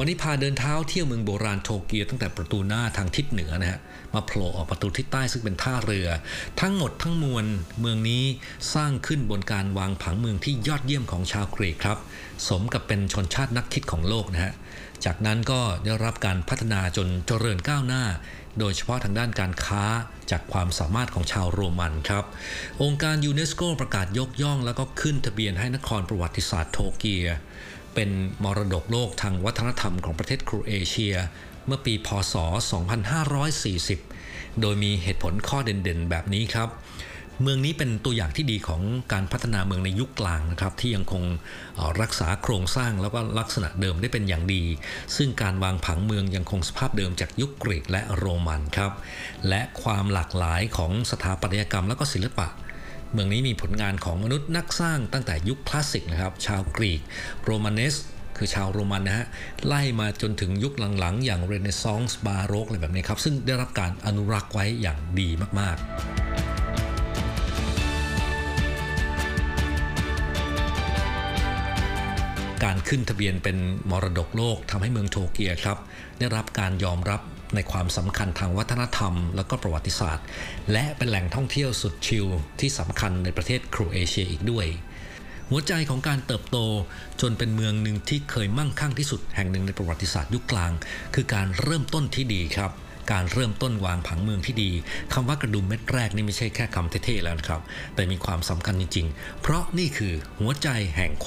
วันนี้พาเดินเท้าเที่ยวเมืองโบราณโตเกียวตั้งแต่ประตูหน้าทางทิศเหนือนะฮะมาโผล่ออกประตูทิศใต้ซึ่งเป็นท่าเรือทั้งหมดทั้งมวลเมืองนี้สร้างขึ้นบนการวางผังเมืองที่ยอดเยี่ยมของชาวกรีกครับสมกับเป็นชนชาตินักคิดของโลกนะฮะจากนั้นก็ได้รับการพัฒนาจนเจริญก้าวหน้าโดยเฉพาะทางด้านการค้าจากความสามารถของชาวโรมันครับองค์การยูเนสโกประกาศยกย่องแล้วก็ขึ้นทะเบียนให้นครประวัติศาสตร์โตเกียวเป็นมรดกโลกทางวัฒนธรรมของประเทศโครเอเชียเมื่อปีพ.ศ. 2540โดยมีเหตุผลข้อเด่นๆแบบนี้ครับเมืองนี้เป็นตัวอย่างที่ดีของการพัฒนาเมืองในยุคกลางนะครับที่ยังคงรักษาโครงสร้างแล้วก็ลักษณะเดิมได้เป็นอย่างดีซึ่งการวางผังเมืองยังคงสภาพเดิมจากยุคกรีกและโรมันครับและความหลากหลายของสถาปัตยกรรมและก็ศิลปะเมืองนี้มีผลงานของมนุษย์นักสร้างตั้งแต่ยุคคลาสสิกนะครับชาวกรีกโรมาเนสคือชาวโรมันนะฮะไล่มาจนถึงยุคหลังๆอย่างเรเนซองส์บาโรกอะไรแบบนี้ครับซึ่งได้รับการอนุรักษ์ไว้อย่างดีมากๆการขึ้นทะเบียนเป็นมรดกโลกทำให้เมืองโตเกียวครับได้รับการยอมรับในความสำคัญทางวัฒนธรรมและก็ประวัติศาสตร์และเป็นแหล่งท่องเที่ยวสุดชิลที่สำคัญในประเทศโครเอเชียอีกด้วยหัวใจของการเติบโตจนเป็นเมืองหนึ่งที่เคยมั่งคั่งที่สุดแห่งหนึ่งในประวัติศาสตร์ยุคกลางคือการเริ่มต้นที่ดีครับการเริ่มต้นวางผังเมืองที่ดีคำว่ากระดุมเม็ดแรกนี่ไม่ใช่แค่คำเท่ๆแล้วนะครับแต่มีความสำคัญจริงๆเพราะนี่คือหัวใจแห่ง